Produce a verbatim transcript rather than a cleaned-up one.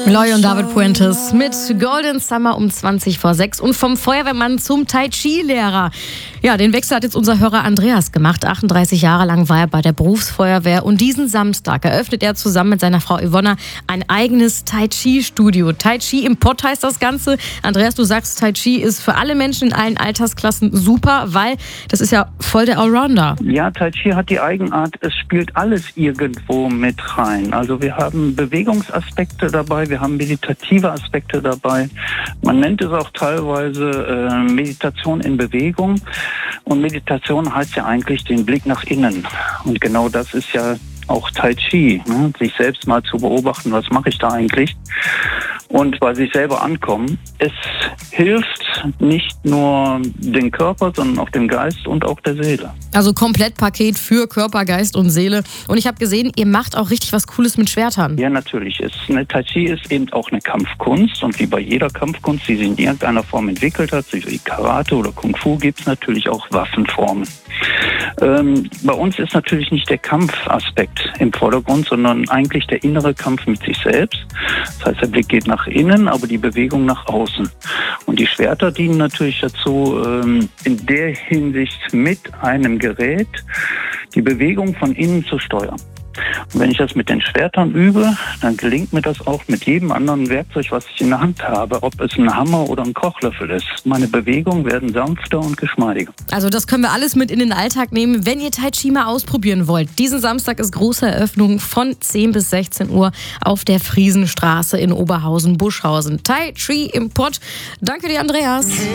Loy und David Puentes mit Golden Summer um zwanzig vor sechs und vom Feuerwehrmann zum Tai Chi-Lehrer. Ja, den Wechsel hat jetzt unser Hörer Andreas gemacht. achtunddreißig Jahre lang war er bei der Berufsfeuerwehr und diesen Samstag eröffnet er zusammen mit seiner Frau Yvonna ein eigenes Tai Chi-Studio. Tai Chi im Pott heißt das Ganze. Andreas, du sagst, Tai Chi ist für alle Menschen in allen Altersklassen super, weil das ist ja voll der Allrounder. Ja, Tai Chi hat die Eigenart, es spielt alles irgendwo mit rein. Also wir haben Bewegungsaspekte dabei, wir haben meditative Aspekte dabei. Man nennt es auch teilweise äh, Meditation in Bewegung. Und Meditation heißt ja eigentlich den Blick nach innen. Und genau das ist ja auch Tai Chi, ne? Sich selbst mal zu beobachten, was mache ich da eigentlich? Und bei sich selber ankommen. Es hilft nicht nur dem Körper, sondern auch dem Geist und auch der Seele. Also Komplettpaket für Körper, Geist und Seele. Und ich habe gesehen, ihr macht auch richtig was Cooles mit Schwertern. Ja, natürlich. Es, eine Tai Chi ist eben auch eine Kampfkunst. Und wie bei jeder Kampfkunst, die sich in irgendeiner Form entwickelt hat, wie Karate oder Kung Fu, gibt es natürlich auch Waffenformen. Ähm, bei uns ist natürlich nicht der Kampfaspekt im Vordergrund, sondern eigentlich der innere Kampf mit sich selbst. Das heißt, der Blick geht nach innen, aber die Bewegung nach außen. Und die Schwerter dienen natürlich dazu, ähm, in der Hinsicht mit einem Gerät die Bewegung von innen zu steuern. Und wenn ich das mit den Schwertern übe, dann gelingt mir das auch mit jedem anderen Werkzeug, was ich in der Hand habe, ob es ein Hammer oder ein Kochlöffel ist. Meine Bewegungen werden sanfter und geschmeidiger. Also das können wir alles mit in den Alltag nehmen, wenn ihr Tai Chi mal ausprobieren wollt. Diesen Samstag ist große Eröffnung von zehn bis sechzehn Uhr auf der Friesenstraße in Oberhausen-Buschhausen. Tai Chi im Pott. Danke dir, Andreas.